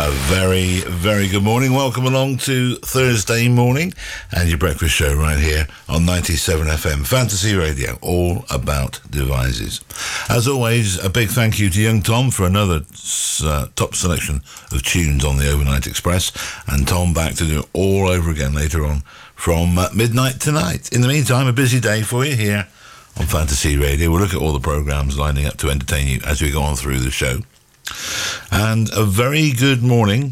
A very, very good morning. Welcome along to Thursday morning and your breakfast show right here on 97 FM Fantasy Radio, all about devices. As always, a big thank you to Young Tom for another top selection of tunes on the Overnight Express, and Tom back to do it all over again later on from midnight tonight. In the meantime, a busy day for you here on Fantasy Radio. We'll look at all the programmes lining up to entertain you as we go on through the show. And a very good morning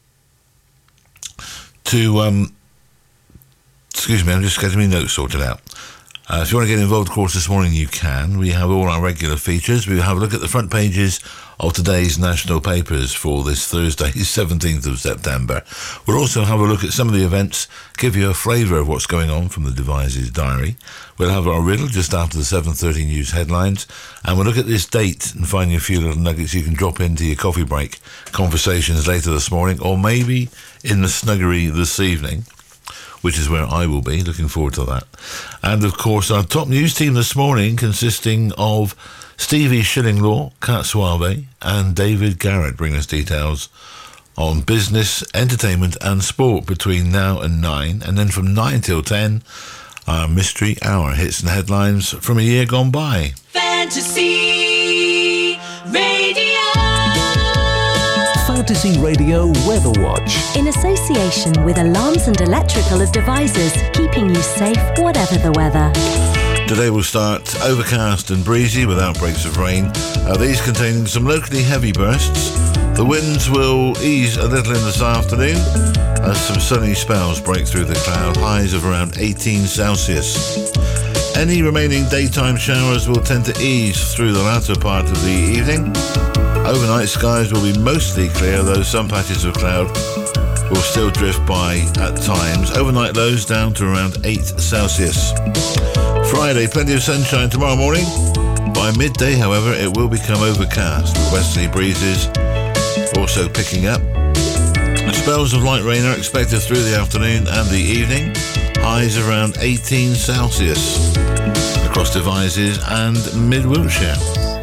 to, excuse me, I'm just getting my notes sorted out. If you want to get involved, of course, this morning you can. We have all our regular features. We have a look at the front pages of today's national papers for this Thursday, 17th of September. We'll also have a look at some of the events, give you a flavour of what's going on from the Devices Diary. We'll have our riddle just after the 7:30 news headlines, and we'll look at this date and find you a few little nuggets you can drop into your coffee break conversations later this morning, or maybe in the snuggery this evening, which is where I will be. Looking forward to that. And, of course, our top news team this morning consisting of Stevie Shillinglaw, Kat Suave, and David Garrett bring us details on business, entertainment and sport between now and 9. And then from 9 till 10, our Mystery Hour, hits and headlines from a year gone by. Fantasy Radio. Fantasy Radio Weather Watch. In association with Alarms and Electrical Devices, keeping you safe whatever the weather. Today will start overcast and breezy with outbreaks of rain, these containing some locally heavy bursts. The winds will ease a little in this afternoon as some sunny spells break through the cloud, highs of around 18 Celsius. Any remaining daytime showers will tend to ease through the latter part of the evening. Overnight skies will be mostly clear, though some patches of cloud will still drift by at times. Overnight lows down to around 8 Celsius. Friday, plenty of sunshine tomorrow morning. By midday, however, it will become overcast with westerly breezes also picking up. Spells of light rain are expected through the afternoon and the evening. Highs around 18 Celsius across Devizes and mid-Wiltshire.